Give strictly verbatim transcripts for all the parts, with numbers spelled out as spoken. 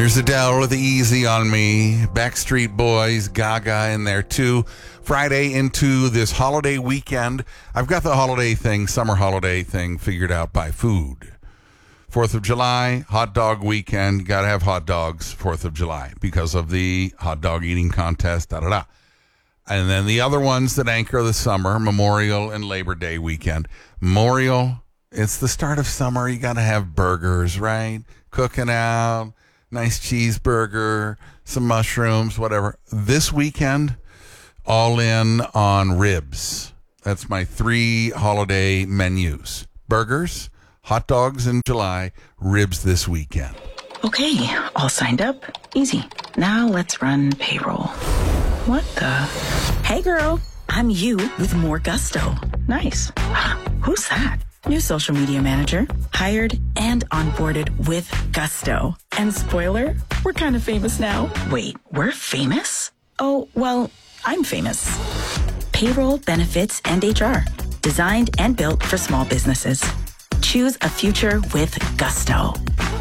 Here's Adele with Easy on Me. Backstreet Boys, Gaga in there too. Friday into this holiday weekend. I've got the holiday thing, summer holiday thing figured out by food. fourth of July, hot dog weekend. Got to have hot dogs fourth of July because of the hot dog eating contest, da da da. And then the other ones that anchor the summer, Memorial and Labor Day weekend. Memorial, it's the start of summer. You got to have burgers, right? Cooking out, nice cheeseburger, some mushrooms, whatever. This weekend, all in on ribs. That's my three holiday menus. Burgers, hot dogs in July, ribs this weekend. Okay, all signed up. Easy. Now let's run payroll. What the? Hey girl, I'm you with more gusto. Nice. Who's that? New social media manager. Hired and onboarded with gusto. And spoiler, we're kind of famous now. Wait, we're famous? Oh, well, I'm famous. Payroll, benefits, and H R. Designed and built for small businesses. Choose a future with gusto.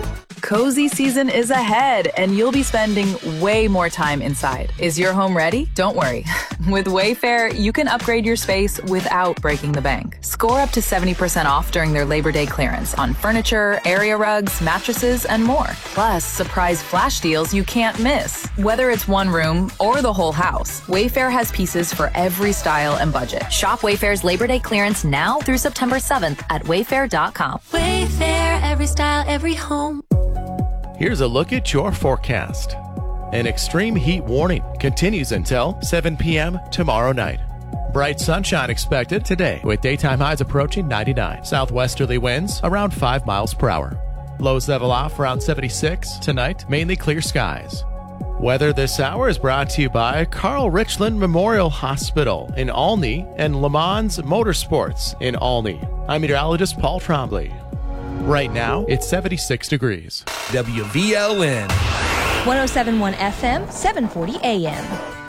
Cozy season is ahead, and you'll be spending way more time inside. Is your home ready? Don't worry. With Wayfair, you can upgrade your space without breaking the bank. Score up to seventy percent off during their Labor Day clearance on furniture, area rugs, mattresses, and more. Plus, surprise flash deals you can't miss. Whether it's one room or the whole house, Wayfair has pieces for every style and budget. Shop Wayfair's Labor Day clearance now through September seventh at wayfair dot com. Wayfair, every style, every home. Here's a look at your forecast. An extreme heat warning continues until seven p.m. tomorrow night. Bright sunshine expected today with daytime highs approaching ninety-nine. Southwesterly winds around five miles per hour. Lows level off around seventy-six. Tonight, mainly clear skies. Weather this hour is brought to you by Carl Richland Memorial Hospital in Olney and Le Mans Motorsports in Olney. I'm meteorologist Paul Trombley. Right now, it's seventy-six degrees. W V L N one oh seven point one F M, seven forty A M.